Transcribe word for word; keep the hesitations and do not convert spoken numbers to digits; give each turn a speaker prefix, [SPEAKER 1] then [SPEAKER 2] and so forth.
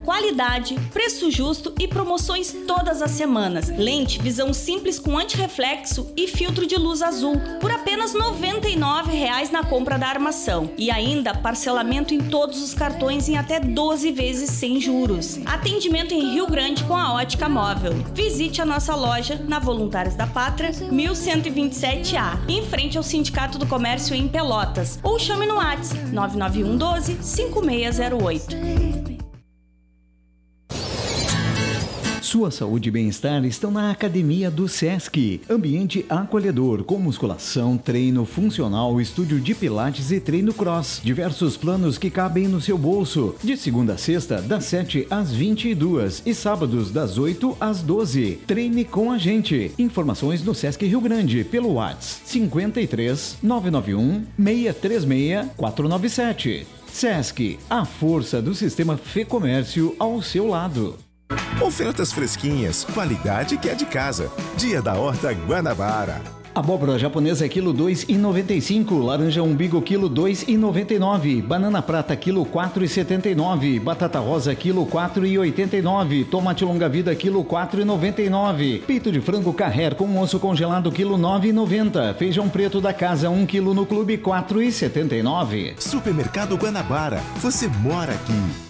[SPEAKER 1] qualidade, preço justo e promoções todas as semanas. Lente visão simples com antirreflexo e filtro de luz azul por apenas noventa e nove reais na compra da armação. E ainda parcelamento em todos os cartões em até doze vezes sem juros. Atendimento em Rio Grande com a Ótica Móvel. Visite a nossa loja na Voluntários da Pátria, mil cento e vinte e sete A, em frente ao Sindicato do Comércio em Pelotas. Ou chame no WhatsApp nove nove um um doze, cinco seis zero oito.
[SPEAKER 2] Sua saúde e bem-estar estão na Academia do Sesc. Ambiente acolhedor, com musculação, treino funcional, estúdio de pilates e treino cross. Diversos planos que cabem no seu bolso. De segunda a sexta, das sete às vinte e duas e sábados das oito às doze. Treine com a gente. Informações no Sesc Rio Grande pelo WhatsApp cinquenta e três, nove nove um, seis três seis, quatro nove sete. Sesc, a força do sistema Fê Comércio ao seu lado.
[SPEAKER 3] Ofertas fresquinhas, qualidade que é de casa. Dia da Horta Guanabara.
[SPEAKER 2] Abóbora japonesa quilo dois e noventa e cinco, laranja umbigo quilo dois e noventa e nove, banana prata quilo quatro e setenta e nove, batata rosa quilo quatro e oitenta e nove, tomate longa vida quilo quatro e noventa e nove, peito de frango Carrer com osso congelado quilo nove e noventa, feijão preto da casa um quilo no clube quatro e setenta e nove.
[SPEAKER 3] Supermercado Guanabara, você mora aqui.